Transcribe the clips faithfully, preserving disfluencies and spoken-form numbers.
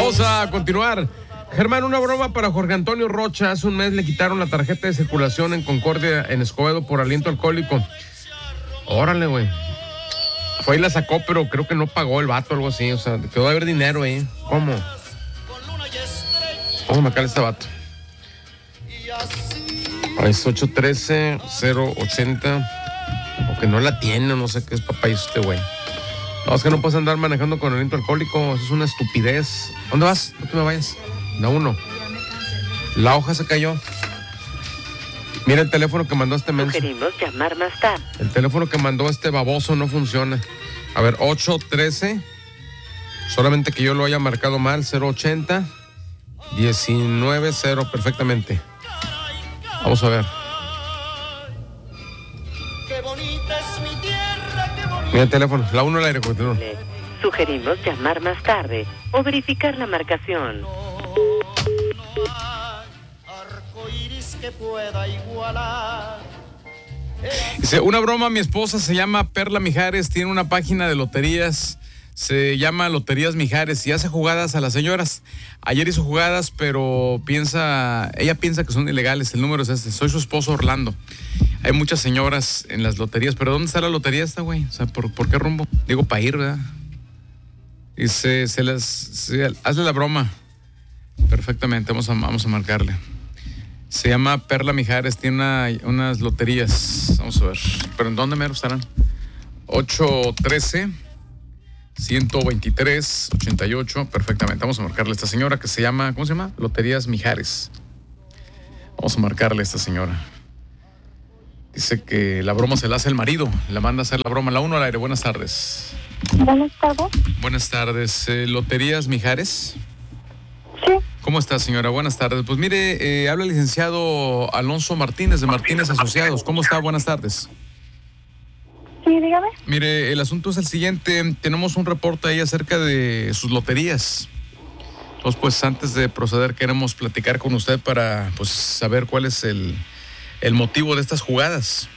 Vamos a continuar. Germán, una broma para Jorge Antonio Rocha. Hace un mes le quitaron la tarjeta de circulación en Concordia, en Escobedo, por aliento alcohólico. Órale, güey. Fue y la sacó, pero creo que no pagó el vato o algo así. O sea, quedó de haber dinero, ¿eh? ¿Cómo? Vamos a marcar este vato. Es ocho uno tres, cero ochenta. O que no la tiene, no sé qué es papá y este güey. No, es que no puedes andar manejando con aliento alcohólico. Eso es una estupidez. ¿Dónde vas? No te me vayas. La uno. La hoja se cayó. Mira el teléfono que mandó este menso. Sugerimos llamar más tarde. El teléfono que mandó este baboso no funciona. A ver, ocho trece. Solamente que yo lo haya marcado mal. cero ochenta. diecinueve cero. Perfectamente. Vamos a ver. Mira el teléfono. La uno al aire. Continúa. Sugerimos llamar más tarde o verificar la marcación. Dice, una broma, mi esposa se llama Perla Mijares, tiene una página de loterías, se llama Loterías Mijares y hace jugadas a las señoras. Ayer hizo jugadas, pero piensa, ella piensa que son ilegales. El número es este, soy su esposo Orlando. Hay muchas señoras en las loterías, pero ¿dónde está la lotería esta, güey? O sea, ¿por, ¿por qué rumbo? Digo, para ir, ¿verdad? Dice, se las, se, hazle la broma. Perfectamente, vamos a, vamos a marcarle. Se llama Perla Mijares, tiene una, unas loterías. Vamos a ver. ¿Pero en dónde mero estarán? ocho trece, ciento veintitrés, ochenta y ocho. Perfectamente. Vamos a marcarle a esta señora que se llama, ¿cómo se llama? Loterías Mijares. Vamos a marcarle a esta señora. Dice que la broma se la hace el marido. La manda a hacer la broma. La uno al aire. Buenas tardes. Buenas tardes. Buenas tardes. Eh, Loterías Mijares. Sí. ¿Cómo está, señora? Buenas tardes. Pues mire, eh, habla el licenciado Alonso Martínez de Martínez Asociados. ¿Cómo está? Buenas tardes. Sí, dígame. Mire, el asunto es el siguiente. Tenemos un reporte ahí acerca de sus loterías. Entonces, pues antes de proceder, queremos platicar con usted para pues saber cuál es el, el motivo de estas jugadas.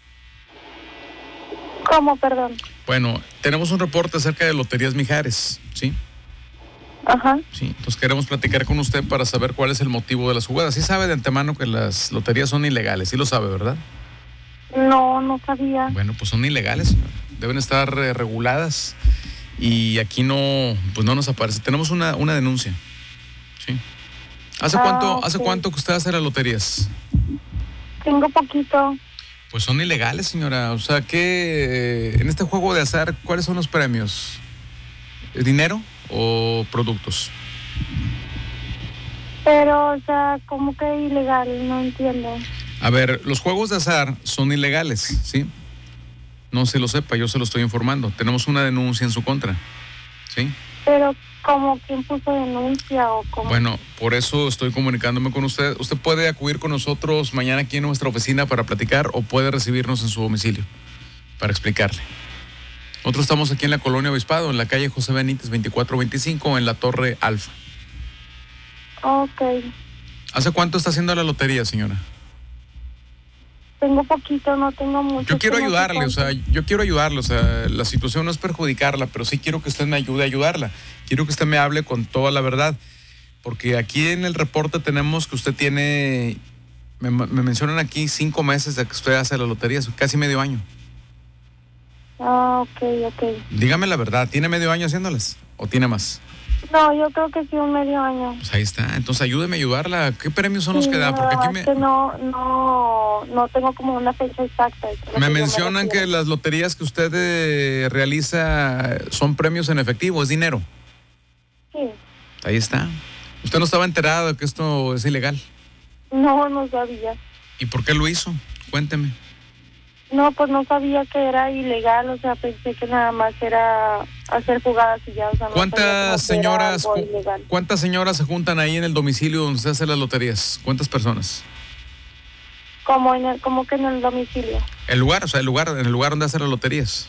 ¿Cómo, perdón? Bueno, tenemos un reporte acerca de Loterías Mijares, ¿sí? Ajá. Sí, entonces queremos platicar con usted para saber cuál es el motivo de las jugadas. Sí sabe de antemano que las loterías son ilegales, sí lo sabe, ¿verdad? No, no sabía. Bueno, pues son ilegales, señora. Deben estar eh, reguladas y aquí no, pues no nos aparece. Tenemos una, una denuncia, ¿sí? ¿Hace Ah, cuánto, okay. hace cuánto que usted hace las loterías? Tengo poquito. Pues son ilegales, señora. O sea, que en este juego de azar, ¿cuáles son los premios? ¿Dinero o productos? Pero, o sea, ¿cómo que ilegal? No entiendo. A ver, los juegos de azar son ilegales, ¿sí? No se lo sepa, yo se lo estoy informando. Tenemos una denuncia en su contra, ¿sí? Pero, ¿cómo? ¿Quién puso denuncia o cómo? Bueno, por eso estoy comunicándome con usted. Usted puede acudir con nosotros mañana aquí en nuestra oficina para platicar o puede recibirnos en su domicilio para explicarle. Nosotros estamos aquí en la Colonia Obispado, en la calle José Benítez veinticuatro veinticinco, en la Torre Alfa. Ok. ¿Hace cuánto está haciendo la lotería, señora? Tengo poquito, no tengo mucho. Yo quiero no sé ayudarle, o cuánto. sea, yo quiero ayudarle, o sea, la situación no es perjudicarla, pero sí quiero que usted me ayude a ayudarla. Quiero que usted me hable con toda la verdad, porque aquí en el reporte tenemos que usted tiene, me, me mencionan aquí cinco meses de que usted hace la lotería, casi medio año. Ah, ok, ok. Dígame la verdad, ¿tiene medio año haciéndolas o tiene más? No, yo creo que sí, un medio año. Pues ahí está, entonces ayúdeme a ayudarla. ¿Qué premios son los Sí, que da? Porque aquí me, que no, no, no tengo como una fecha exacta. me mencionan que las loterías que usted eh, realiza son premios en efectivo, es dinero. Sí. Ahí está. ¿Usted no estaba enterado de que esto es ilegal? No, no sabía. ¿Y por qué lo hizo? Cuénteme. No, pues no sabía que era ilegal, o sea, pensé que nada más era hacer jugadas y ya, o sea, no sabía ¿Cuántas como que era señoras, algo cu- ilegal. cuántas señoras se juntan ahí en el domicilio donde se hacen las loterías? ¿Cuántas personas? Como, en el, como que en el domicilio. El lugar, o sea, el lugar, en el lugar donde hacen las loterías.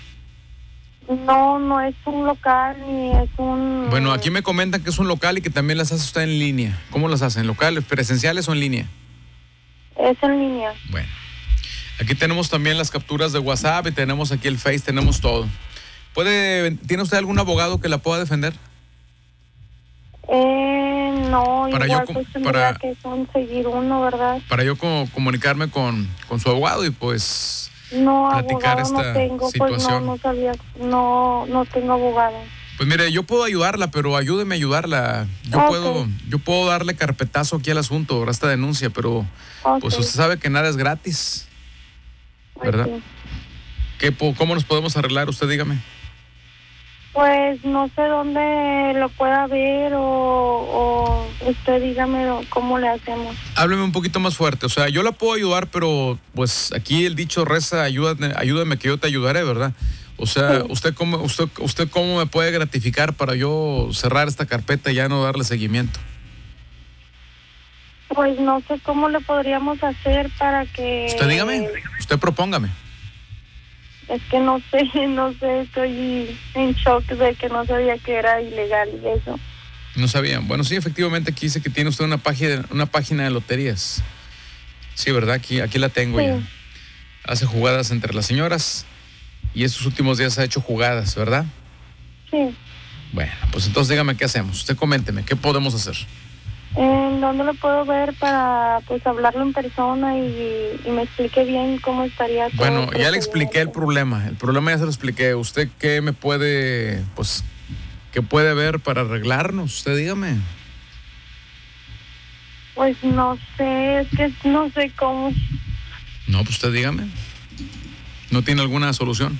No, no es un local ni es un... Bueno, aquí me comentan que es un local y que también las hace usted en línea. ¿Cómo las hacen? ¿Locales, presenciales o en línea? Es en línea. Bueno. Aquí tenemos también las capturas de WhatsApp y tenemos aquí el Face, tenemos todo. ¿Puede, ¿Tiene usted algún abogado que la pueda defender? Eh, no, Para igual yo com- pues tendría para- que conseguir uno, ¿verdad? Para yo co- comunicarme con, con su abogado y pues No, platicar abogado no esta tengo, pues situación. no, no sabía, no, no tengo abogado. Pues mire, yo puedo ayudarla, pero ayúdeme a ayudarla. Yo Ok. puedo, yo puedo darle carpetazo aquí al asunto, a esta denuncia, pero Ok. pues usted sabe que nada es gratis, ¿verdad? Ok. ¿Qué, po- ¿Cómo nos podemos arreglar? Usted dígame. Pues no sé dónde lo pueda ver o, o usted dígame cómo le hacemos. Hábleme un poquito más fuerte. O sea, yo la puedo ayudar, pero pues aquí el dicho reza, ayúdame, ayúdame que yo te ayudaré, ¿verdad? O sea, Sí. usted cómo, usted, usted cómo me puede gratificar para yo cerrar esta carpeta y ya no darle seguimiento. Pues no sé cómo le podríamos hacer para que... Usted dígame, usted propóngame. Es que no sé, no sé, estoy en shock de que no sabía que era ilegal y eso. No sabía. Bueno, sí, efectivamente aquí dice que tiene usted una página, una página de loterías. Sí, ¿verdad? Aquí, aquí la tengo Sí. ya. Hace jugadas entre las señoras y estos últimos días ha hecho jugadas, ¿verdad? Sí. Bueno, pues entonces dígame qué hacemos. Usted coménteme, ¿qué podemos hacer? ¿En dónde lo puedo ver para pues hablarlo en persona y, y me explique bien cómo estaría todo? Bueno, el ya le expliqué el procedimiento? problema. El problema ya se lo expliqué. ¿Usted qué me puede, pues, qué puede ver para arreglarnos? Usted dígame. Pues no sé, es que no sé cómo. No, pues usted dígame. ¿No tiene alguna solución?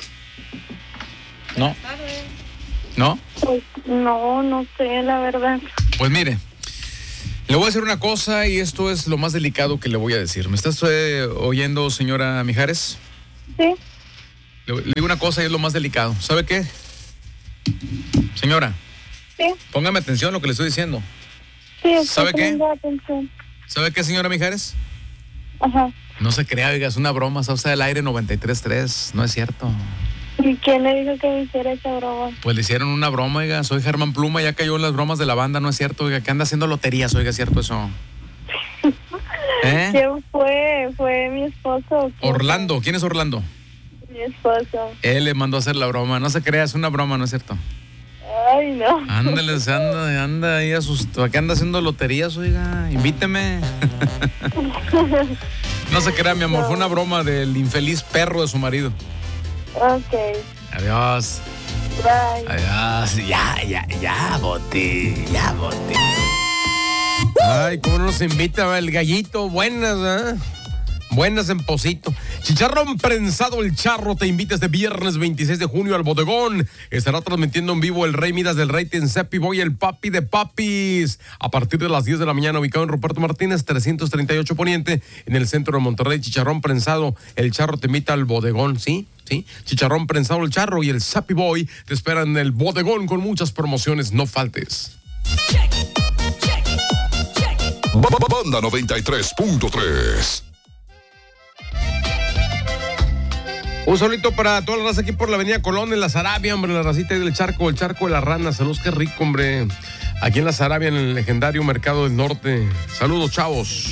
No. ¿No? Pues no, no sé, la verdad. Pues mire, le voy a decir una cosa y esto es lo más delicado que le voy a decir. ¿Me está usted oyendo, señora Mijares? Sí, Le, le digo una cosa y es lo más delicado. ¿Sabe qué? Señora, sí, póngame atención a lo que le estoy diciendo. sí, estoy ¿Sabe qué? poniendo atención. ¿Sabe qué, señora Mijares? Ajá. No se crea, oiga, es una broma. Está usted al aire noventa y tres punto tres. No es cierto. ¿Y quién le dijo que me hiciera esa broma? Pues le hicieron una broma, oiga. Soy Germán Pluma, ya cayó en las bromas de la banda. No es cierto, oiga, que anda haciendo loterías, oiga, ¿es cierto eso? ¿Eh? ¿Quién fue? ¿Fue mi esposo? o quién Orlando, ¿quién es Orlando? fue? Mi esposo. Él le mandó a hacer la broma. No se crea, es una broma, ¿no es cierto? Ay, no. Ándale, se anda, anda ahí asustado. ¿Qué anda haciendo loterías, oiga? Invíteme. No se crea, mi amor, fue una broma del infeliz perro de su marido. Ok, Adiós. bye. Adiós. Ya, ya, ya, Boti. Ya, Boti. Ay, cómo no nos invita va, el gallito. Buenas, ¿eh? Buenas en Pocito. Chicharrón prensado El Charro te invita este viernes veintiséis de junio al Bodegón. Estará transmitiendo en vivo el Rey Midas del Rey Tensepi Boy, el papi de papis. A partir de las diez de la mañana, ubicado en Ruperto Martínez, trescientos treinta y ocho Poniente, en el centro de Monterrey. Chicharrón prensado El Charro te invita al Bodegón, ¿sí? ¿Sí? Chicharrón prensado El Charro y el Sappy Boy te esperan en el Bodegón con muchas promociones. No faltes. Banda noventa y tres punto tres. Un solito para toda la raza aquí por la avenida Colón, en la Sarabia, hombre, la racita ahí del charco, el charco de la rana. Saludos, qué rico, hombre. Aquí en la Sarabia, en el legendario Mercado del Norte. Saludos, chavos.